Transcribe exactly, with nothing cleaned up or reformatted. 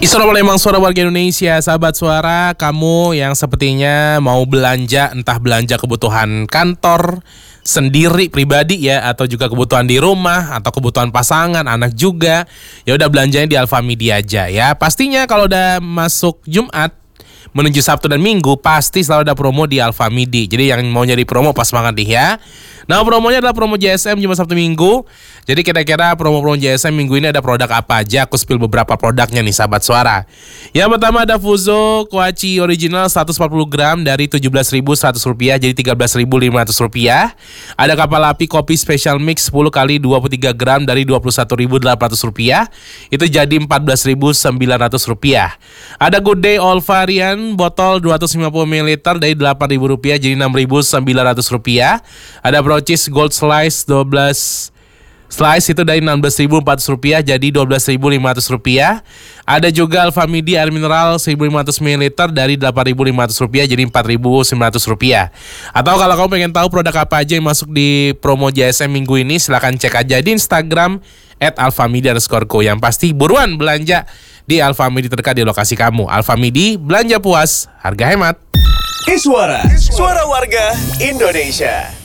Assalamualaikum suara warga Indonesia, sahabat suara, kamu yang sepertinya mau belanja, entah belanja kebutuhan kantor sendiri pribadi ya, atau juga kebutuhan di rumah atau kebutuhan pasangan, anak juga, ya udah belanjanya di Alfamidi aja ya. Pastinya kalau udah masuk Jumat menuju Sabtu dan Minggu pasti selalu ada promo di Alfamidi. Jadi yang mau nyari promo pas banget nih ya. Nah, promonya adalah promo J S M Jumat Sabtu Minggu. Jadi kira-kira promo-promo J S M minggu ini ada produk apa aja? Aku spill beberapa produknya nih sahabat suara. Yang pertama ada Fuzo Kuaci Original seratus empat puluh gram dari tujuh belas ribu seratus rupiah jadi tiga belas ribu lima ratus rupiah. Ada kapal api kopi Special Mix sepuluh kali dua puluh tiga gram dari dua puluh satu ribu delapan ratus rupiah. Itu jadi empat belas ribu sembilan ratus rupiah. Ada Good Day All Varian botol dua ratus lima puluh mililiter dari delapan ribu rupiah jadi enam ribu sembilan ratus rupiah. Ada Brocis Gold Slice dua belas slice itu dari enam belas ribu empat ratus rupiah jadi dua belas ribu lima ratus rupiah. Ada juga Alfamidi air mineral seribu lima ratus mililiter dari delapan ribu lima ratus rupiah jadi empat ribu sembilan ratus rupiah. Atau kalau kamu pengen tahu produk apa aja yang masuk di promo J S M minggu ini, silakan cek aja di Instagram et alfamidi underscore co. Yang pasti buruan belanja di Alfamidi terdekat di lokasi kamu. Alfamidi, belanja puas, harga hemat. Iswara, suara warga Indonesia.